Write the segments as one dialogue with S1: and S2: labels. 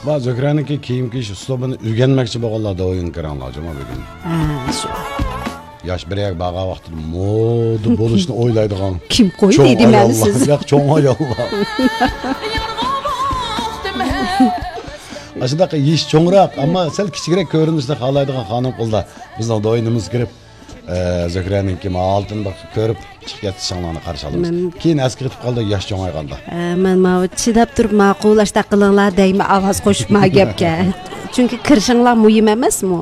S1: Ba Zöhre'ninki kiyim kiyish uslubini o'rganmoqchi bo'lganlarda o'yin kiranlar juma bugun.
S2: Shu.
S1: Yosh biryak baga vaqtida moda bo'lishni o'ylaydigan.
S2: Kim qo'ydi deyman siz?
S1: Yo'q, cho'ng ayollar. Aşıdaqa yiş çoğunroq, amma sal kichikroq ko'rinishni xohlaydigan xonim qildi. Bizning do'yinimiz kirib, Zöhre'ninki oltin bir ko'rib chiqib ketishinglarni qarshi olamiz. Keyin aski qilib qoldi, yosh cho'ng'ayganda.
S2: Men chidab turib ma'qullashda qilinglar deymi ovoz qo'shib ma gapga. Chunki kirishinglar muhim emasmi?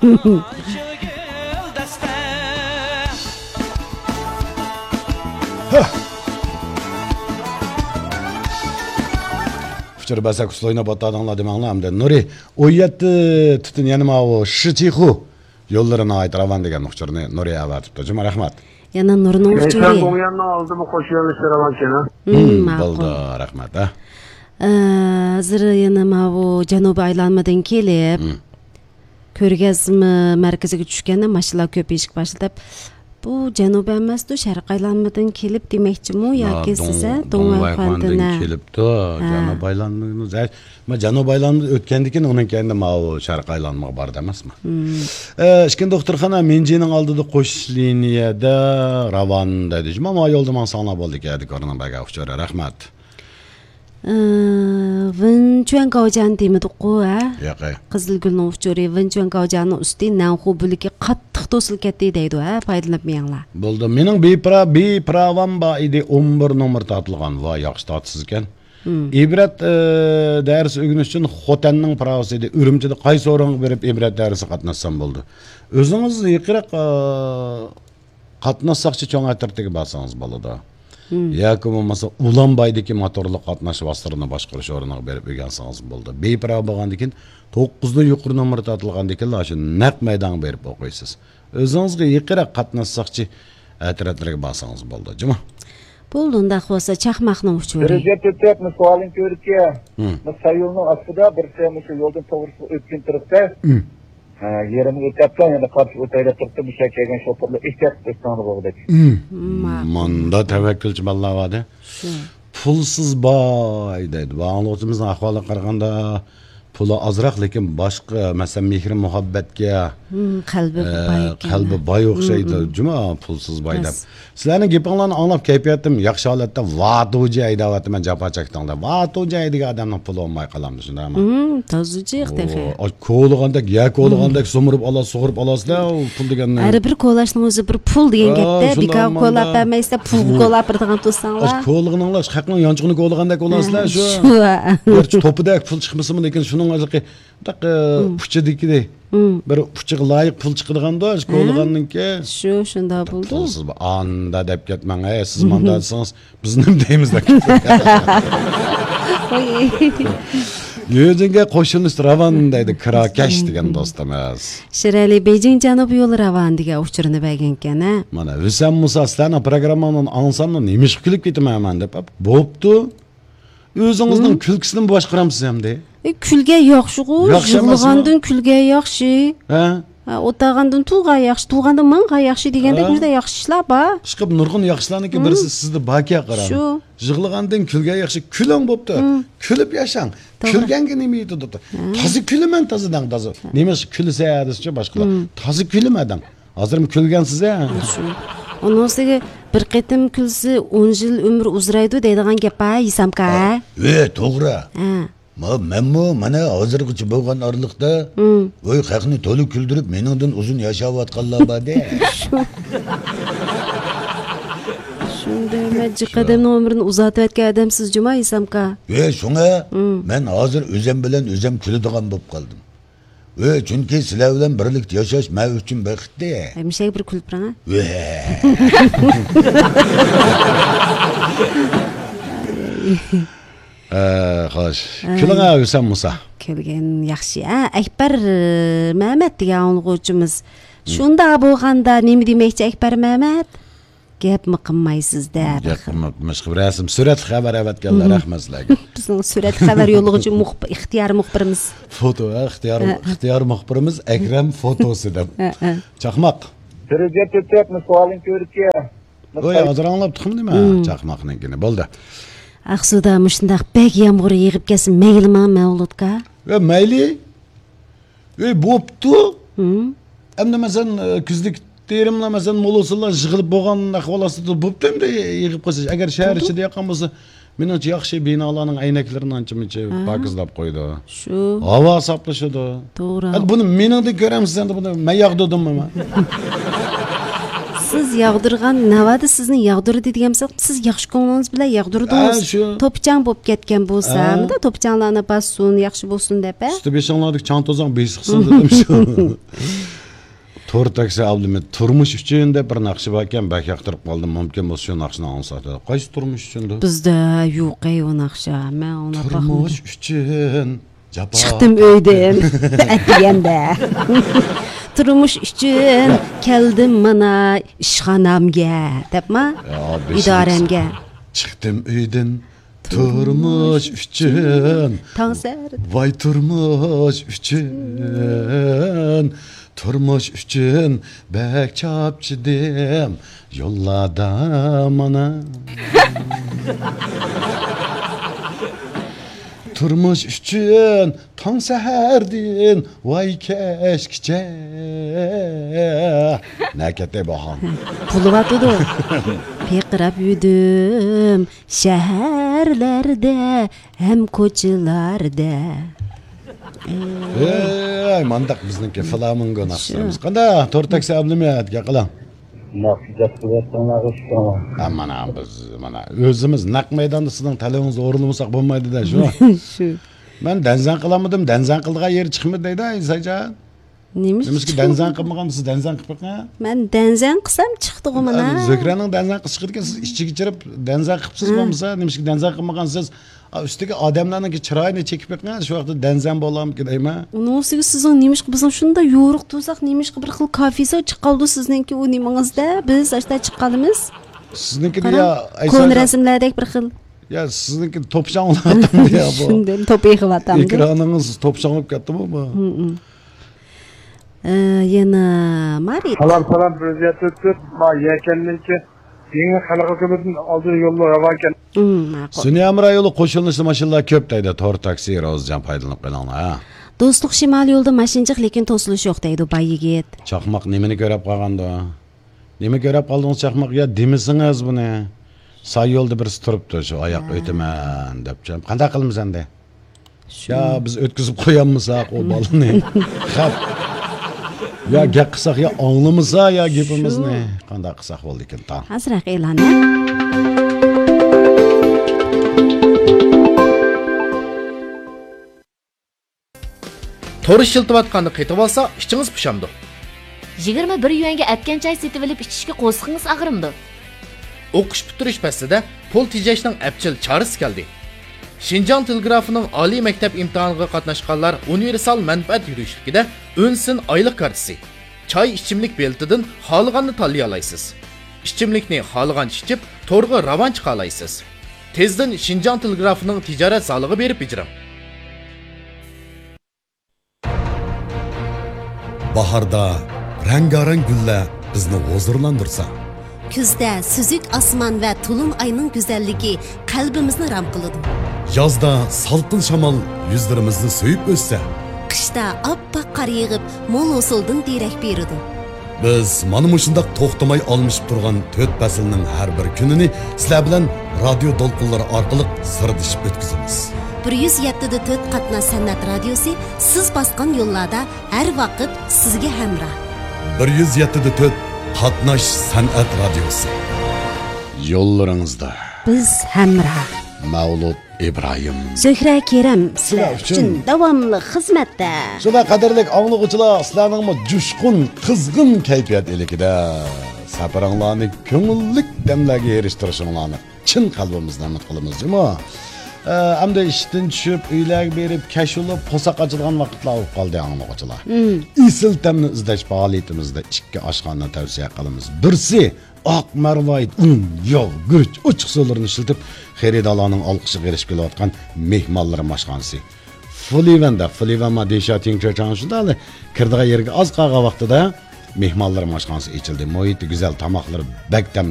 S1: Včera basak usloyna batadanglar demanglar hamda Nuri o'yatdi tutun yana o Shichihu yo'llarini aytiraman degan uqchirni Nuri avatibdi. Juma rahmat.
S2: Yana Nurning uqchiri.
S3: Ben bu yanına aldım qo'shilishlar ekan.
S1: Bo'ldi, rahmat.
S2: Hozir yana bu janubiy aylanmadan kelib, ko'rgazma markaziga tushganda mashinalar ko'p eshik boshlab bu janubiy emasdi, sharq aylanmadan kelib demoqchimi yoki siz
S1: Do'ng'ayxondan kelibdi. Janubiy aylanmadan, men janubiy aylanmadan o'tgandikin uning keyin ma'u sharq aylanmaga bordi emasmi? Ishkin doktorxona Menjining oldida qo'shish liniyada ravon dedi. Mana yo'lda men sog'lab bo'ldik edi ko'rina baga uqchora rahmat.
S2: Wenchuan Gaojian deymidiku ha?
S1: Yo'q.
S2: Qizilgulning uqchori Wenchuan Gaojianning usti Nanhu buliki qattiq to'silib ketdi deydi ha, foydalanmayanglar.
S1: Bo'ldi. Mening bepravam bor edi 11 nomer tortilgan. Voy, yaxshi tortisiz ekan. İbrat ders o'rganish uchun Xotanning pravosi edi. Urumchida qaysi o'ringa berib ibrat darsi qatnassam bo'ldi. O'zingiz yiqiroq qatnassaqchi cho'ng atirtiga borsangiz bo'ladi. Yoki bo'lmasa Ulanbaydagi motorli qatnash vositalarini boshqarish o'rniga berib o'rgansangiz bo'ldi. Bepravo bo'lgandan keyin 9da yuqori nomer tortilgandan keyin shu naq maydonga berib o'qiysiz. O'zingizga yiqiroq qatnassaqchi atirlarga borsangiz bo'ldi. Juma.
S2: Bo'ldi, unda bo'lsa chaqmaqning uçuri.
S3: Derece tepep misalin körükü. Mesela yolun aslında bir şey yoldan to'g'risi o'tgan turibdi. Yerini o'tayotgan yana qarshi o'tayda turibdi, bu shakilgan shoferlar ehtiyot qilishni bo'ldi.
S1: Manda tavakkilchi ballar vada. Pulsiz boy deydi. Ba'notimizni ahvoliga qaraganda puli azroq, lekin boshqa, masalan, mehr muhabbatga qalbi boy o'xshaydi. Juma pulsiz boy deb. Sizlarning gapinglarni anglab kayfiyatim yaxshi holatda va'doji aydavatman jafo chekdinglar. Va'doji aydigan odamning puli olmay qolamiz, shundaymi?
S2: Tozuji ixtiqi.
S1: Ko'lg'andek, ko'lg'andek so'mirib olasiz, sug'urib olasizlar, pul deganni.
S2: Har bir ko'lashning o'zi bir pul degan gapda, bika ko'lab bermaysa, pul ko'lab turgan to'sanglar.
S1: Ko'lg'ininglar, haqning yonchig'ini ko'lg'andek olasizlar, shu. Bir to'pidek pul chiqmasimi, lekin shuning o'ziga taq puchidikidek bir puchiga loyiq pul chiqadigan-da, ko'lg'anninki.
S2: Shunda bo'ldi.
S1: Siz anda deb ketmang, siz manda desangiz, biz nima deymiz deb. Yöjinga qo'shilish ravon deydi, Kirakash degan do'stimiz.
S2: Shirali Beijing janubiy yo'li ravon degan uchurini bergan ekan-a.
S1: Mana Husam Musa sizlarni programmani ansam nima ish qilib ketaman deb. Bo'pti. O'zingizning kulkisini boshqaramsiz ham de.
S2: Kulga yo'q-shu, yig'lagandan kulga yaxshi. O'tag'andan tuğ'a yaxshi, tuğ'andan manga yaxshi deganda juda yaxshi ishlar bor.
S1: Chiqib nurg'un yaxshilarniki birisi sizni bakiya qarang.
S2: Shu.
S1: Yig'lagandan kulga yaxshi, kulang bo'pti. Kulib yashang. Kulganga nima yetadi? Tozi kuliman tozidan tozi. Nima kulsa deschi boshqalar. Tozi kulmadan. Hozirmi kulgansiz-a?
S2: Shu. Onosiga bir qatim kulsa 10 yil umr uzraydi deydigan gap-a, Isamka.
S1: To'g'ri. Menmi mana hozirgacha bo'lgan orliqda voy haqni to'liq kuldirib meningdan uzun yashayotganlar bor-da.
S2: Shunday majqadamning umrini uzatib o'tgan odamsiz Juma Isamka.
S4: Shunga men hozir o'zim bilan o'zim kuladigan bo'lib qoldim. Chunki sizlar bilan birlikda yashash men uchun baxtda.
S2: Hamisha bir kulib turang.
S1: Xo'sh. Kulinga Husam Musa.
S2: Kelgan yaxshi. Akbar Mehmet degan o'quvchimiz. Shunda bo'lganda nima demoqchi Akbar Mehmet? Gapmi qilmaysiz deb.
S1: Gapmi rasm, surat xabar avatganlar rahmat sizlarga.
S2: Bizning surat xabar yo'llovchi ixtiyor muxbirimiz.
S1: Foto ixtiyor muxbirimiz Akram fotosi deb. Chaqmoq.
S3: Derece tepep misalin körükü.
S1: Voy, hozir anglabdingmi nima? Chaqmoqninkini bo'ldi.
S2: Aqsuda mushundaq bek yomg'ir yig'ib kelsin, maylimi Mavludga?
S1: Ve mayli. Ve bo'pti. Endi mesela kuzlik terimlar mesela molasılar yig'ilib bo'lgan ahvolasida bo'pti endi yig'ib qo'ysa. Agar shahar ichida yoqqan bo'lsa, menimcha yaxshi binolarning aynaklarini ancha-muncha pokizlab qo'ydi.
S2: Shu.
S1: Havo saplashadi.
S2: To'g'ri.
S1: Hadi buni meningdek ko'ramsiz endi buni men yog'dirdimmi men?
S2: Siz yağdırgan navada sizni yağdırdı degansiz, siz yaxshi ko'nglingiz bilan yağdırdingiz.
S1: Ha, shu.
S2: To'pchang bo'lib ketgan bo'lsa-da, to'pchanglarni bassin, yaxshi bo'lsin deb.
S1: Üstü beşanladık çantozan besiqsin dedim şu. To'r taksi abdimi turmush uchun deb bir naqshi bor ekan, bak yoqtirib qoldim. Mumkin bo'lsa shu naqshni olsaq. Qaysi turmush uchun?
S2: Bizda yo'q ey o naqsha. Men ona
S1: Turmush uchun jabo.
S2: chiqdim uydan deganda. Turmush uchun keldim mana ishxonamga, debmi? Idoramga.
S1: Chiqdim uydan turmush uchun.
S2: Tangsar.
S1: Vay turmush uchun. Turmush uchun bek chopchidim. Yo'llada mana. Turmush uchun tong sahardin voy kechgacha. Nakate bahan.
S2: Puli vatidi. Peqirab yurdim shaharlarda, ham ko'chalarda.
S1: Ey, mandaq bizniki flamingo naqshimiz. Qanday to'r taksi ablimiyatga qilam.
S3: Naqshat qilayotganlar ishqama.
S1: Mana biz mana o'zimiz naq maydonda sizning talabingizni o'rnamasak bo'lmaydi-da shu.
S2: Shu.
S1: Men danzan qilamadim, danzan qildigan yer chiqmadi deydi Isajon. Nimishki danzan qilmagan, siz danzan qilib qo'ygan.
S2: Men danzan qilsam chiqdi-ku mana.
S1: Zo'kraning danzan qilish chiqdi ekan, siz ichiga kirib danzan qilibsiz bo'lmasa, nimishki danzan qilmagan siz üstüge adamlarning chiroyini chekib qo'ygan, shu vaqtda danzan bo'lamki deyman.
S2: Uni ustiga sizning nimishki bizning shunda yo'riq to'saq nimishki bir xil kafesi chiqqaldi sizningki u nimangizda biz ashta chiqqanimiz.
S1: Sizniki ya
S2: Kon rasmlardek bir xil.
S1: Ya sizniki topshangladim ya bu.
S2: Shunday to'piy qilatamdi.
S1: Ekraningiz topshanglab ketdimi bu?
S2: Yana Marit.
S3: Salam prezident o'tib, ma yekenninki yeni xalq hukumatının aldığı yollar hava ekan.
S2: Ma'qul.
S1: Sunyamra yo'li qo'shilishni mashinlar ko'p deydi. To'r taksi Rozjan foydalanib qo'yinglar, ha.
S2: Do'stlik shimol yo'lda mashinchiq, lekin to'silish yo'q deydi bay yigit.
S1: Chaqmoq nimani ko'rib qolganda? Nima ko'rib qoldingiz chaqmoq? Ya demisingiz buni. Sağ yo'lda birisi turibdi, shu oyoq o'taman deb. Qanday qilamiz endi? Ya biz o'tkazib qo'yamizaq o balni. Xap. Ya gap qilsak ya anglamasa ya gapimizni qanday qilsak bo'ldi ekan ta.
S2: Azraq e'lon.
S5: To'r ishiltiyotganni qaytib olsa, ichingiz pishamdi.
S6: 21 yuanga atgan choy setib olib ichishga qo'sqingiz ag'rimdi.
S5: O'qish bitirish paslida pul tejashning apchil chorasi keldi. Şinjan Telegrafining oliy maktab imtihoniga qatnashganlar universal manfaat yurishligida o'nsin oylik kartasi, choy ichimlik beltidan xohlaganni tanlay olasiz. Ichimlikni xohlagancha ichib, to'rga ravon chiqa olasiz. Tezdan Şinjan Telegrafining tijorat solig'i berib bijiring.
S7: Baharda rengarenk gullar bizni huzurlandirsa,
S2: Kuzda süzük asman ve tulum ayının güzelliği kalbimizni ram qiladi.
S7: Yazda salqin shamol yuzlarimizni so'yib o'tsa,
S2: Qishda oppoq qor yig'ib, mo'l usuldan derak beradi.
S7: biz mana mushundaq to'xtamay olmishib turgan 4 faslning har bir kunini sizlar bilan radio to'lqinlari orqali sirdishib o'tkazamiz.
S2: 107.4 qatnash san'at radiosi siz bosgan yo'llarda har vaqt sizga hamroh.
S7: 107.4 qatnash san'at radiosi.
S1: Yo'llaringizda
S2: Biz hamroh.
S1: Mavlud İbrahim.
S2: Zuhra Kerim sizlar uchun davomli xizmatda.
S1: Şuna qadrlik anglag'uchilar, sizlarning jushqun, qizg'in kayfiyat elikida safaringlarni ko'ngillik damlarga erishtirishinglarni chin qalbimizdan umid qilamiz, juma. Hamda ishdan tushib, uylarga berib, kashulib, po'saq ochilgan vaqtlar bo'lib qoldi anglag'uchilar. Isil tamni izlash faoliyatimizda ikki oshxona tavsiya qilamiz. Birsi oq marvoyit yog' guruch ochiq suvlarni ishlatib xaridorlarning olqishiga erishib kelayotgan mehmonlar mashxonasi. Fulivanda deshating chachonshida kirdigan yerga oz qolgan vaqtida mehmonlar mashxonasi ochildi. Muhiti go'zal, tamoqlari baktam